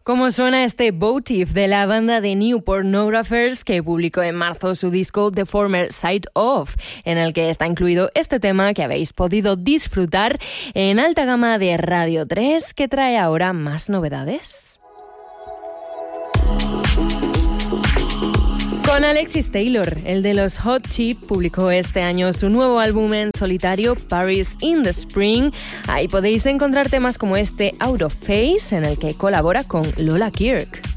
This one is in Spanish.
¿Cómo suena este Votive de la banda de New Pornographers que publicó en marzo su disco The Former Side Of, en el que está incluido este tema que habéis podido disfrutar en alta gama de Radio 3, que trae ahora más novedades? Con Alexis Taylor, el de los Hot Chip, publicó este año su nuevo álbum en solitario, Paris in the Spring. Ahí podéis encontrar temas como este Out of Phase, en el que colabora con Lola Kirk.